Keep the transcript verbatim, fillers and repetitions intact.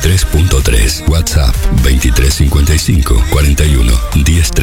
tres punto tres. WhatsApp veintitrés cincuenta y cinco cuarenta y uno diez